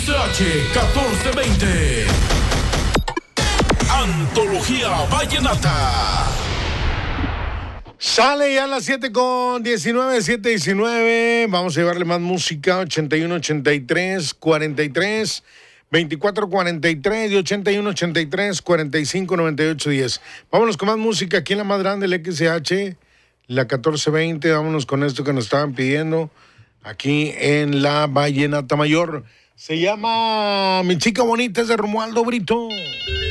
CH1420. Antología Vallenata. Sale ya a las 7:19, 7:19. Vamos a llevarle más música. 81 83 43 24 43 y 81 83 45 98 10. Vámonos con más música aquí en la más grande, el XH, la 1420. Vámonos con esto que nos estaban pidiendo aquí en la Vallenata Mayor. Se llama Mi Chica Bonita, es de Romualdo Brito.